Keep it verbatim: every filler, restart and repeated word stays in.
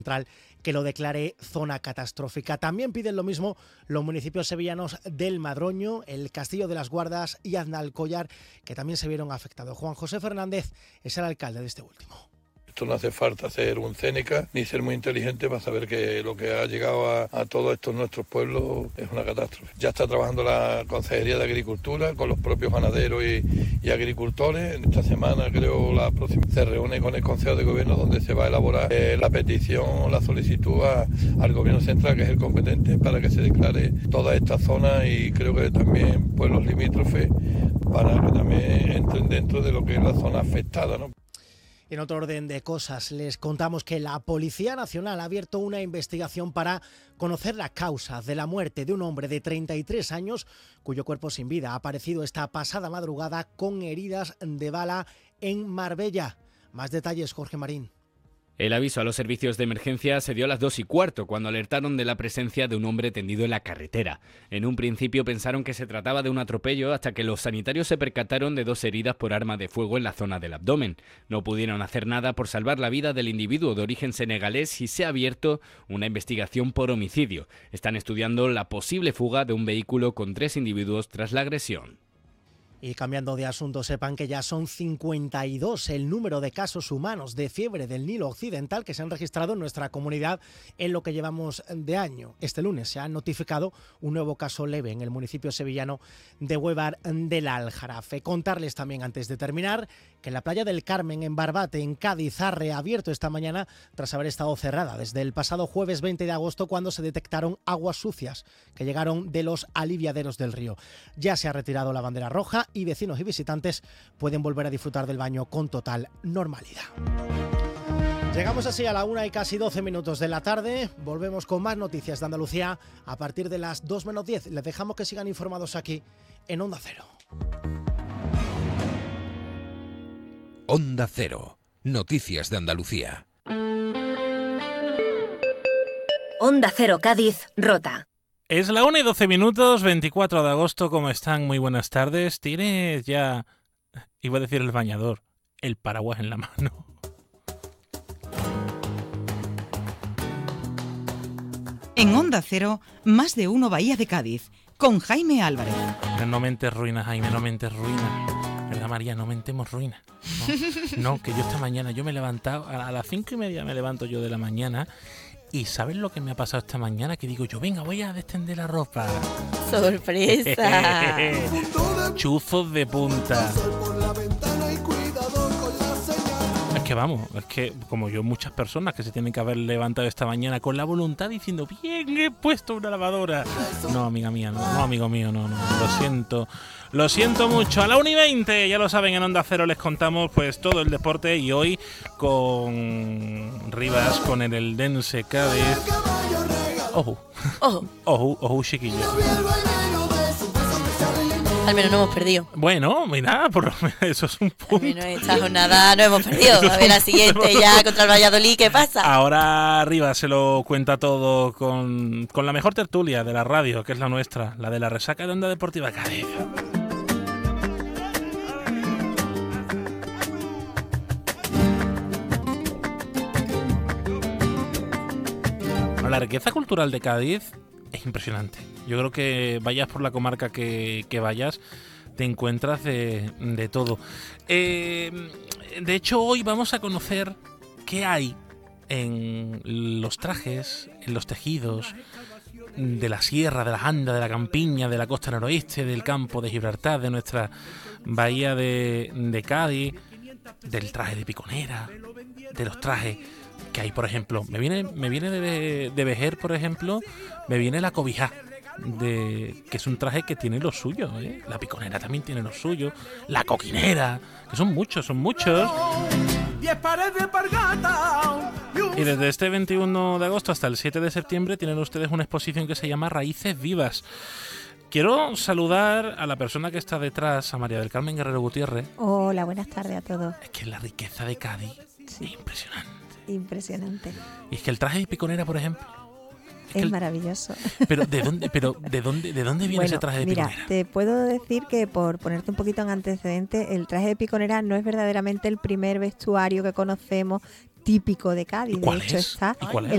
central que lo declare zona catastrófica. También piden lo mismo los municipios sevillanos del Madroño, el Castillo de las Guardas y Aznalcóllar, que también se vieron afectados. Juan José Fernández es el alcalde de este último. Esto no hace falta ser un Céneca ni ser muy inteligente para saber que lo que ha llegado a, a todos estos nuestros pueblos es una catástrofe. Ya está trabajando la Consejería de Agricultura con los propios ganaderos y, y agricultores. En esta semana, creo, la próxima se reúne con el Consejo de Gobierno donde se va a elaborar eh, la petición, la solicitud a, al Gobierno Central, que es el competente, para que se declare toda esta zona y creo que también pueblos limítrofes para que también entren dentro de lo que es la zona afectada, ¿no? En otro orden de cosas, les contamos que la Policía Nacional ha abierto una investigación para conocer la causa de la muerte de un hombre de treinta y tres años cuyo cuerpo sin vida ha aparecido esta pasada madrugada con heridas de bala en Marbella. Más detalles, Jorge Marín. El aviso a los servicios de emergencia se dio a las dos y cuarto, cuando alertaron de la presencia de un hombre tendido en la carretera. En un principio pensaron que se trataba de un atropello hasta que los sanitarios se percataron de dos heridas por arma de fuego en la zona del abdomen. No pudieron hacer nada por salvar la vida del individuo de origen senegalés y se ha abierto una investigación por homicidio. Están estudiando la posible fuga de un vehículo con tres individuos tras la agresión. Y cambiando de asunto, sepan que ya son cincuenta y dos el número de casos humanos de fiebre del Nilo Occidental que se han registrado en nuestra comunidad en lo que llevamos de año. Este lunes se ha notificado un nuevo caso leve en el municipio sevillano de Huévar del Aljarafe. Contarles también, antes de terminar, que en la playa del Carmen, en Barbate, en Cádiz, ha reabierto esta mañana tras haber estado cerrada desde el pasado jueves veinte de agosto, cuando se detectaron aguas sucias que llegaron de los aliviaderos del río. Ya se ha retirado la bandera roja y vecinos y visitantes pueden volver a disfrutar del baño con total normalidad. Llegamos así a la una y casi doce minutos de la tarde. Volvemos con más noticias de Andalucía a partir de las dos menos diez. Les dejamos que sigan informados aquí en Onda Cero. Onda Cero. Noticias de Andalucía. Onda Cero Cádiz, Rota. Es la una y doce minutos, veinticuatro de agosto, ¿cómo están? Muy buenas tardes. ¿Tienes ya, iba a decir el bañador, el paraguas en la mano? En Onda Cero, más de uno Bahía de Cádiz, con Jaime Álvarez. No mentes ruinas, Jaime, no mentes ruinas. ¿Verdad, María? No mentemos ruinas. No, no, que yo esta mañana, yo me he levantado, a las cinco y media me levanto yo de la mañana. ¿Y sabes lo que me ha pasado esta mañana? Que digo yo, venga, voy a destender la ropa. ¡Sorpresa! Chuzos de punta. Es que vamos, es que como yo, muchas personas que se tienen que haber levantado esta mañana con la voluntad diciendo, bien, he puesto una lavadora. No, amiga mía, no, no amigo mío, no, no, lo siento. Lo siento mucho. A la una y veinte, ya lo saben, en Onda Cero les contamos pues todo el deporte, y hoy con Rivas, con el Eldense Cádiz. Ojo, ojo, ojo, ojo, chiquillo. Al menos no hemos perdido. Bueno, mira, por lo menos eso es un punto. Al menos esta jornada no hemos perdido. A ver la siguiente ya contra el Valladolid, ¿qué pasa? Ahora Rivas se lo cuenta todo con, con la mejor tertulia de la radio, que es la nuestra, la de la resaca de Onda Deportiva Cádiz. La riqueza cultural de Cádiz es impresionante. Yo creo que vayas por la comarca que, que vayas, te encuentras de, de todo. Eh, de hecho, hoy vamos a conocer qué hay en los trajes, en los tejidos de la sierra, de las Andas, de la campiña, de la costa noroeste, del campo de Gibraltar, de nuestra bahía de, de Cádiz, del traje de piconera, de los trajes que hay, por ejemplo, me viene me viene de, de Vejer, por ejemplo, me viene la cobija, de, que es un traje que tiene lo suyo, ¿eh? La piconera también tiene lo suyo, la coquinera, que son muchos, son muchos. Y desde este veintiuno de agosto hasta el siete de septiembre tienen ustedes una exposición que se llama Raíces Vivas. Quiero saludar a la persona que está detrás, a María del Carmen Guerrero Gutiérrez. Hola, buenas tardes a todos. Es que la riqueza de Cádiz sí. Es impresionante. Impresionante. Y es que el traje de piconera, por ejemplo, es, es el... maravilloso. Pero de dónde, pero de dónde, de dónde viene bueno, ese traje de mira, piconera. Te puedo decir que, por ponerte un poquito en antecedente, el traje de piconera no es verdaderamente el primer vestuario que conocemos típico de Cádiz. ¿Y cuál de hecho, es? está ¿Y cuál es? el